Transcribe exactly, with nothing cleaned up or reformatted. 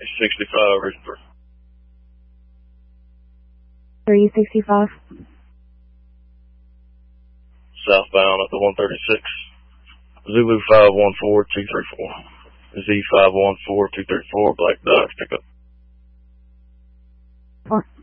sixty-five, Richmond. three sixty-five. Southbound at the one thirty-six. Zulu five one four two three four. Z five one four two three four, Black Dogs, pick up. Four.